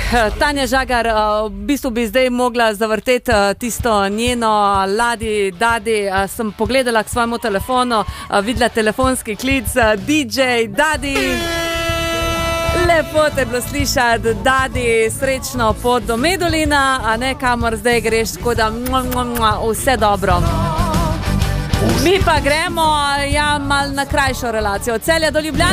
Tanja Žagar, v bistvu bi zdaj mogla zavrteti tisto njeno Ladi Dadi. Sem pogledala k svojemu telefonu, videla telefonski klic. DJ Dadi, lepo te bilo slišati. Dadi, srečno pot do Medulina, a ne kamor zdaj greš, tako da vse dobro. Mi pa gremo malo na krajšo relacijo. Od Celja do Ljubljane.